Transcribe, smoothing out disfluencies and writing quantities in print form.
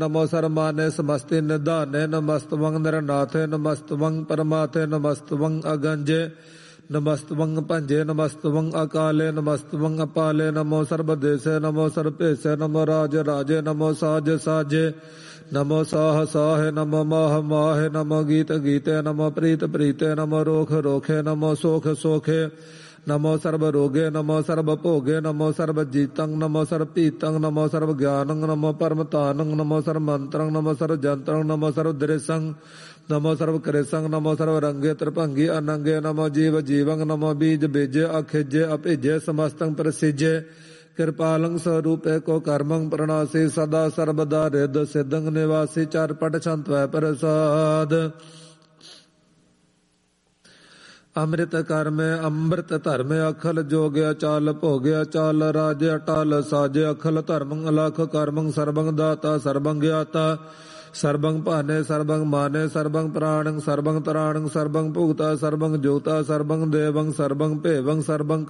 ਨਮੋ ਸਰਮਾਨੇ ਸਮਸਤੇ ਨਿਧਾਨੇ ਨਮਸਤਵੰ ਨਿਰਨਾਥੇ ਨਮਸਤਵੰ ਪਰਮਾਥੇ ਨਮਸਤਵੰ ਅਗੰਜੇ ਨਮਸਤਵੰ ਭੰਜੇ ਨਮਸਤਵੰ ਅਕਾਲੇ ਨਮਸਤਵੰ ਅਪਾਲੇ ਨਮੋ ਸਰਬਦੇਸੇ ਨਮੋ ਸਰਭੇਸੇ ਨਮੋ ਰਾਜ ਰਾਜੇ ਨਮੋ ਸਾਜ ਸਾਜੇ ਨਮੋ ਸਾਹ ਸਾਹੇ ਨਮੋ ਮਾਹ ਮਾਹੇ ਨਮੋ ਗੀਤ ਗੀਤੇ ਨਮੋ ਪ੍ਰੀਤ ਪ੍ਰੀਤੇ ਨਮੋ ਰੋਖ ਰੋਖੇ ਨਮੋ ਸੋਖ ਸੋਖੇ ਨਮੋ ਸਰਬ ਰੋਗੇ ਨਮੋ ਸਰਬ ਭੋਗੇ ਨਮੋ ਸਰਬ ਜੀਤੰ ਨਮੋ ਸਰਬ ਪੀਤੰ ਨਮੋ ਸਰਬ ਗਿਆਨੰ ਨਮੋ ਪਰਮਤਾਨੰ ਨਮੋ ਸਰਬ ਮੰਤਰੰ ਨਮੋ ਸਰਬ ਜੰਤਰੰ ਨਮੋ ਸਰਬ ਦ੍ਰਿਸੰ ਨਮੋ ਸਰਬ ਕ੍ਰਿਸੰ ਨਮੋ ਸਰਬ ਰੰਗੇ ਤ੍ਰਿਭੰਗੀ ਅਨੰਗੇ ਨਮੋ ਜੀਵ ਜੀਵੰ ਨਮੋ ਬੀਜ ਬੀਜੇ ਅਖਿਜੇ ਅਭਿਜੇ ਸਮਸਤੰ ਪ੍ਰਸਿਜੇ ਕਿਰਪਾਲੰ ਸਰੂਪੇ ਕੋ ਕਰਮੰ ਪ੍ਰਣਾਸੀ ਸਦਾ ਸਰਬਦਾ ਰਿਦ ਸਿद्धੰ ਨਿਵਾਸੀ ਚਰਪਟ ਛੰਤਵੈ ਪ੍ਰਸਾਦ ਅੰਮ੍ਰਿਤ ਕਰਮੇ ਅੰਮ੍ਰਿਤ ਧਰਮੇ ਅਖਲ ਜੋਗਿਆ ਚਾਲ ਭੋਗਿਆ ਚਾਲ ਰਾਜ ਅਟਲ ਸਾਜੇ ਅਖਲ ਧਰਮੰ ਅਲਖ ਕਰਮੰ ਸਰਬੰ ਦਾਤਾ ਸਰਬੰ ਗਿਆਤਾ ਸਰਬੰ ਭਾਨੇ ਸਰਬੰ ਮਾਨੇ ਸਰਬੰ ਪ੍ਰਾਣੰ ਸਰਬੰ ਤਰਾਣੰ ਸਰਬੰ ਭੁਗਤਾ ਸਰਬੰ ਜੋਤਾ ਸਰਬੰ ਦੇਵੰ ਸਰਬੰ ਭੇਵੰ ਸਰਬੰ